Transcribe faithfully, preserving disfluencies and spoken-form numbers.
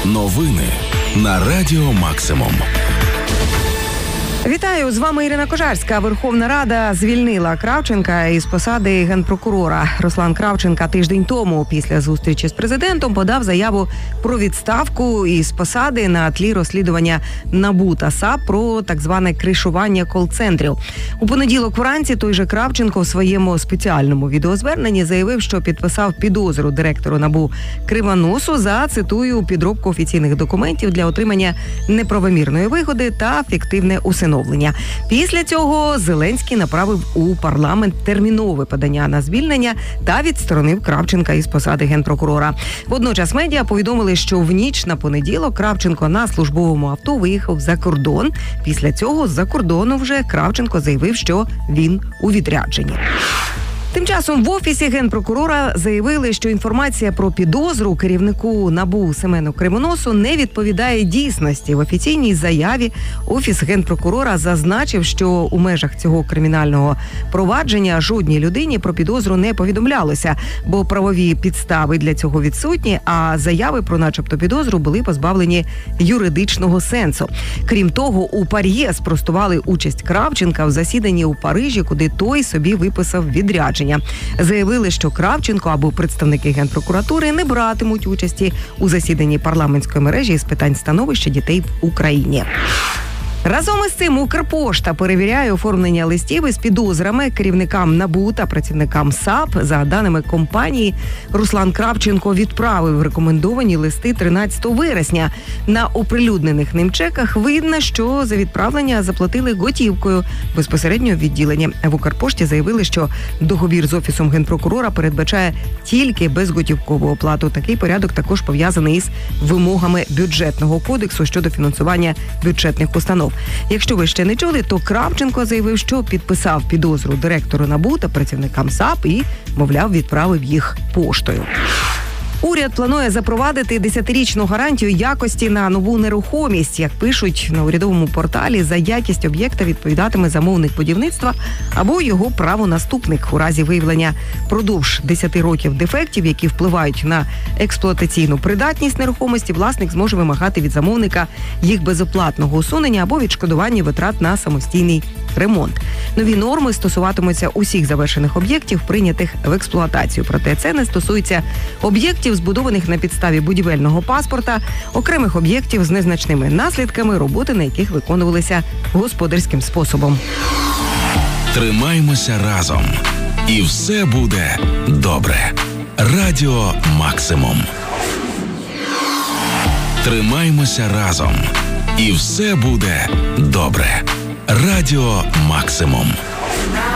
Новини на Радіо Максимум. Вітаю, з вами Ірина Кожарська. Верховна Рада звільнила Кравченка із посади генпрокурора. Руслан Кравченка тиждень тому після зустрічі з президентом подав заяву про відставку із посади на тлі розслідування НАБУ та САП про так зване кришування кол-центрів. У понеділок вранці той же Кравченко в своєму спеціальному відеозверненні заявив, що підписав підозру директору НАБУ Кривоносу за, цитую, підробку офіційних документів для отримання неправомірної вигоди та фіктивне усиновлення. Після цього Зеленський направив у парламент термінове подання на звільнення та відсторонив Кравченка із посади генпрокурора. Водночас медіа повідомили, що в ніч на понеділок Кравченко на службовому авто виїхав за кордон. Після цього з-за кордону вже Кравченко заявив, що він у відрядженні. Тим часом в Офісі генпрокурора заявили, що інформація про підозру керівнику НАБУ Семену Кривоносу не відповідає дійсності. В офіційній заяві Офіс генпрокурора зазначив, що у межах цього кримінального провадження жодній людині про підозру не повідомлялося, бо правові підстави для цього відсутні, а заяви про начебто підозру були позбавлені юридичного сенсу. Крім того, у ПАРЄ спростували участь Кравченка в засіданні у Парижі, куди той собі виписав відрядження. Заявили, що Кравченко або представники Генпрокуратури не братимуть участі у засіданні парламентської мережі з питань становища дітей в Україні. Разом із цим Укрпошта перевіряє оформлення листів із підозрами керівникам НАБУ та працівникам САП. За даними компанії, Руслан Кравченко відправив рекомендовані листи тринадцятого вересня. На оприлюднених ним чеках видно, що за відправлення заплатили готівкою безпосередньо в відділенні. В Укрпошті заявили, що договір з Офісом генпрокурора передбачає тільки безготівкову оплату. Такий порядок також пов'язаний із вимогами бюджетного кодексу щодо фінансування бюджетних установ. Якщо ви ще не чули, то Кравченко заявив, що підписав підозру директору НАБУ та працівникам САП і, мовляв, відправив їх поштою. Уряд планує запровадити десятирічну гарантію якості на нову нерухомість. Як пишуть на урядовому порталі, за якість об'єкта відповідатиме замовник будівництва або його правонаступник. У разі виявлення продовж десяти років дефектів, які впливають на експлуатаційну придатність нерухомості, власник зможе вимагати від замовника їх безоплатного усунення або відшкодування витрат на самостійний ремонт. Нові норми стосуватимуться усіх завершених об'єктів, прийнятих в експлуатацію. Проте це не стосується об'єктів, збудованих на підставі будівельного паспорта, окремих об'єктів з незначними наслідками, роботи на яких виконувалися господарським способом. Тримаймося разом. І все буде добре. Радіо Максимум. Тримаймося разом. І все буде добре. Радіо Максимум.